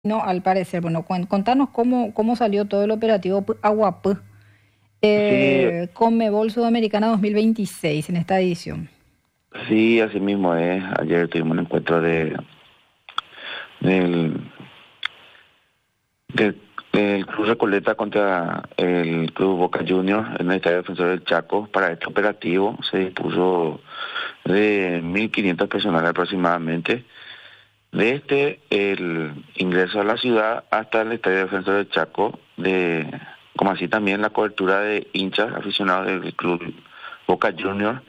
No, al parecer. Bueno, contanos cómo salió todo el operativo Aguapú, Sí, Conmebol Sudamericana 2026 en esta edición. sí, así mismo es. Ayer tuvimos un encuentro del, del Club Recoleta contra el Club Boca Juniors en el Estadio Defensor del Chaco. Para este operativo se dispuso de 1.500 personal aproximadamente. Desde el ingreso a la ciudad hasta el Estadio Defensor del Chaco, como así también la cobertura de hinchas aficionados del Club Boca Juniors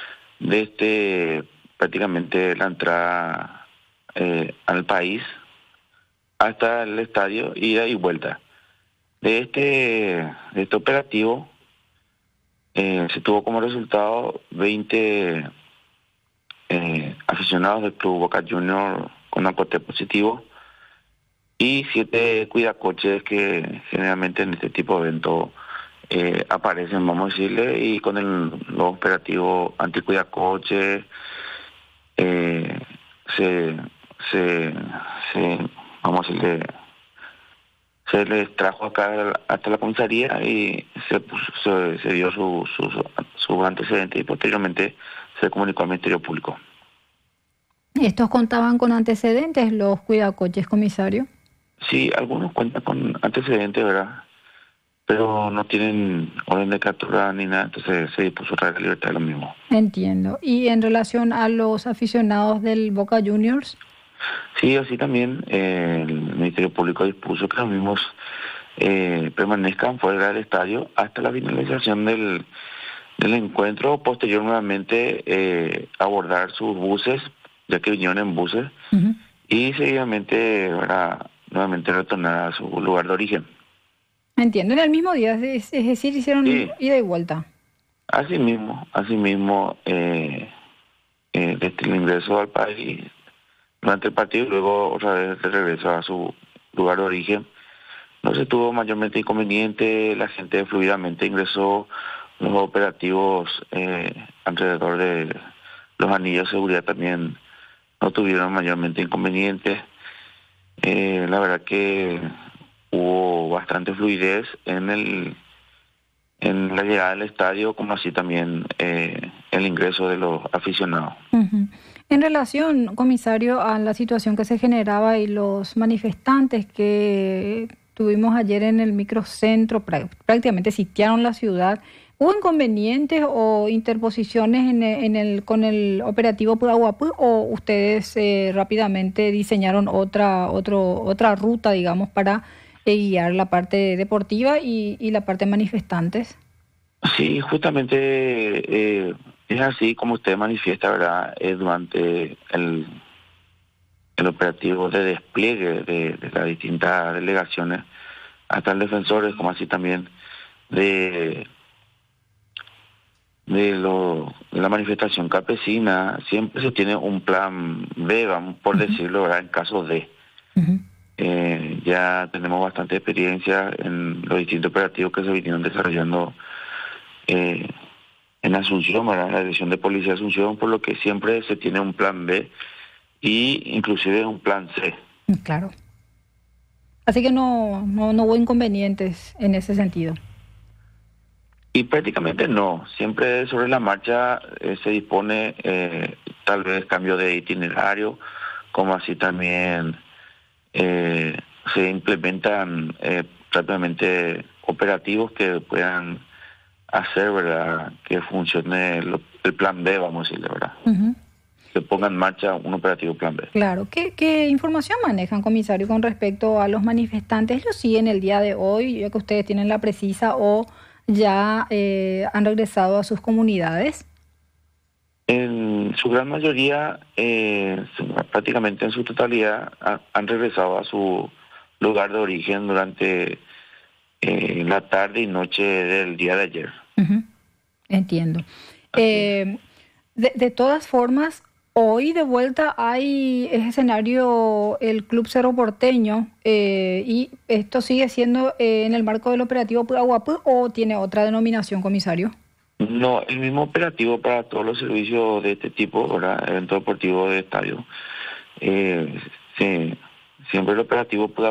desde prácticamente la entrada al país hasta el estadio, ida y vuelta. De este operativo se tuvo como resultado 20 aficionados del Club Boca Juniors con acote positivo y 7 cuidacoches que generalmente en este tipo de eventos aparecen, vamos a decirle, y con los operativos anticuidacoches eh, se, se, vamos a decirle, se les trajo acá hasta la comisaría y se dio su antecedente y posteriormente se comunicó al Ministerio Público. Estos contaban con antecedentes, los cuidacoches, comisario. Sí, algunos cuentan con antecedentes, ¿verdad? Pero no tienen orden de captura ni nada, entonces se dispuso traer la libertad de los mismos. Entiendo. Y en relación a los aficionados del Boca Juniors, Sí, así también el Ministerio Público dispuso que los mismos permanezcan fuera del estadio hasta la finalización del encuentro, posterior nuevamente abordar sus buses, ya que vinieron en buses, ujú, y seguidamente nuevamente retornar a su lugar de origen. entiendo, en el mismo día, es decir, hicieron Sí, ida y vuelta. así mismo, desde el ingreso al país durante el partido y luego otra vez de regreso a su lugar de origen. No se tuvo mayormente inconveniente, la gente fluidamente ingresó, los operativos alrededor de los anillos de seguridad también no tuvieron mayormente inconvenientes. La verdad que hubo bastante fluidez en la llegada al estadio, como así también el ingreso de los aficionados. Ujú. En relación, comisario, a la situación que se generaba y los manifestantes que tuvimos ayer en el microcentro, prácticamente sitiaron la ciudad, ¿hubo inconvenientes o interposiciones con el operativo Pudahuapú o ustedes rápidamente diseñaron otra ruta, digamos, para guiar la parte deportiva y la parte manifestantes? Sí, justamente es así como usted manifiesta, ¿verdad? Durante el operativo de despliegue de las distintas delegaciones, hasta el defensor, como así también de, de la manifestación campesina, siempre se tiene un plan B, vamos por Ujú, decirlo, ¿verdad? En caso de. ujú. Ya tenemos bastante experiencia en los distintos operativos que se vinieron desarrollando eh, en Asunción, ¿verdad? En la Dirección de Policía de Asunción, por lo que siempre se tiene un plan B y inclusive un plan C. Claro. Así que no hubo inconvenientes en ese sentido. Y prácticamente no, siempre sobre la marcha se dispone tal vez cambio de itinerario, como así también eh, se implementan rápidamente operativos que puedan hacer, ¿verdad? Que funcione el plan B, vamos a decirle, ¿verdad? Ujú. Que ponga en marcha un operativo plan B. Claro. ¿Qué información manejan, comisario, con respecto a los manifestantes? ¿Lo siguen el día de hoy, ya que ustedes tienen la precisa o ya han regresado a sus comunidades? En su gran mayoría, prácticamente en su totalidad, han regresado a su lugar de origen durante la tarde y noche del día de ayer. Ujú. Entiendo. Así es. Eh, de todas formas, hoy de vuelta hay ese escenario el Club Cerro Porteño y esto sigue siendo en el marco del operativo Pudahuapú o tiene otra denominación, comisario. No, el mismo operativo para todos los servicios de este tipo, ¿verdad? Evento deportivo de estadio. Eh, se, Siempre el operativo pudo